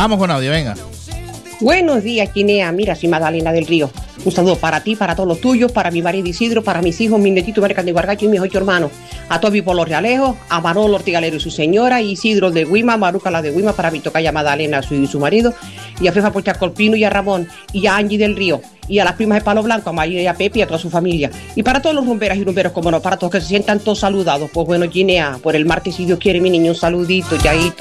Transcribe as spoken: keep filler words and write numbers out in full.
Vamos con audio, venga. Buenos días, Guinea. Mira, soy Magdalena del Río. Un saludo para ti, para todos los tuyos, para mi marido Isidro, para mis hijos, mis netitos, Marcan de Guargacho y mis ocho hermanos. A Toby por los Realejos, a Manolo Ortigalero y su señora, Isidro de Guima, Maruca la de Guima, para mi tocaya Magdalena su, y su marido, y a Fefa por Chacolpino y a Ramón, y a Angie del Río, y a las primas de Palo Blanco, a María y a Pepe y a toda su familia. Y para todos los rumberas y rumberos, como no, para todos que se sientan todos saludados. Pues bueno, Guinea, por el martes, si Dios quiere, mi niño, un saludito, yaito.